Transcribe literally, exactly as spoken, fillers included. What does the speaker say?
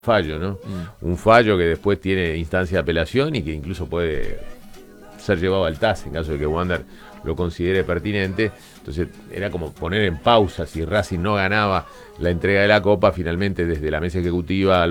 fallo, ¿no? Mm. Un fallo que después tiene instancia de apelación y que incluso puede ser llevado al T A S en caso de que Wander lo considere pertinente. Entonces era como poner en pausa si Racing no ganaba la entrega de la Copa, finalmente desde la mesa ejecutiva